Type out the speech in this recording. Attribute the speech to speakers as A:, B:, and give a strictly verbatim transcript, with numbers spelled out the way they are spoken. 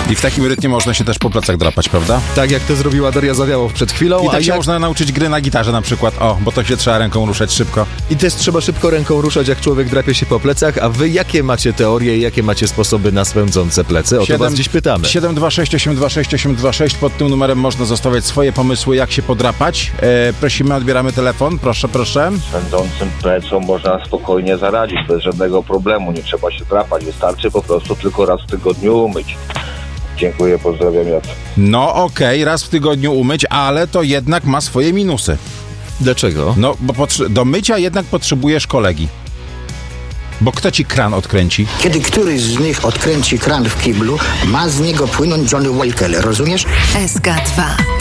A: I w takim rytmie można się też po plecach drapać, prawda?
B: Tak jak to zrobiła Daria Zawiałow przed chwilą.
A: I tak
B: a
A: się
B: jak...
A: można nauczyć gry na gitarze na przykład. O, bo to się trzeba ręką ruszać szybko.
B: I też trzeba szybko ręką ruszać, jak człowiek drapie się po plecach. A wy jakie macie teorie i jakie macie sposoby na swędzące plecy? O to was dziś pytamy.
A: siedem dwa sześć osiem dwa sześć osiem dwa sześć. Pod tym numerem można zostawiać swoje pomysły, jak się podrapać. E, prosimy, odbieramy telefon. Proszę, proszę.
C: Swędzącym plecom można spokojnie zaradzić, bez żadnego problemu. Nie trzeba się drapać. Wystarczy po prostu tylko raz w tygodniu umyć. Dziękuję, pozdrawiam, Jacek.
A: No okej, okay, raz w tygodniu umyć, ale to jednak ma swoje minusy.
B: Dlaczego?
A: No, bo potrze- do mycia jednak potrzebujesz kolegi. Bo kto ci kran odkręci?
D: Kiedy któryś z nich odkręci kran w kiblu, ma z niego płynąć Johnny Walker, rozumiesz?
E: S K dwa.